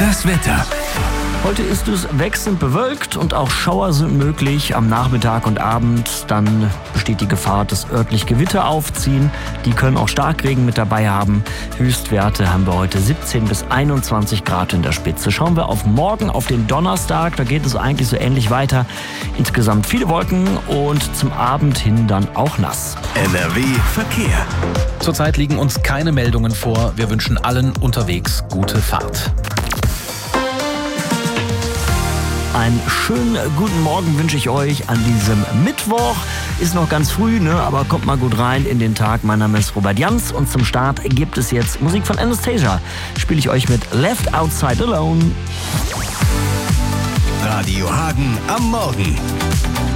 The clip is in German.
Das Wetter. Heute ist es wechselnd bewölkt und auch Schauer sind möglich am Nachmittag und Abend. Dann besteht die Gefahr, dass örtlich Gewitter aufziehen. Die können auch Starkregen mit dabei haben. Höchstwerte haben wir heute 17 bis 21 Grad in der Spitze. Schauen wir auf morgen, auf den Donnerstag. Da geht es eigentlich so ähnlich weiter. Insgesamt viele Wolken und zum Abend hin dann auch nass. NRW Verkehr. Zurzeit liegen uns keine Meldungen vor. Wir wünschen allen unterwegs gute Fahrt. Einen schönen guten Morgen wünsche ich euch an diesem Mittwoch. Ist noch ganz früh, aber kommt mal gut rein in den Tag. Mein Name ist Robert Jans und zum Start gibt es jetzt Musik von Anastasia. Spiele ich euch mit Left Outside Alone. Radio Hagen am Morgen.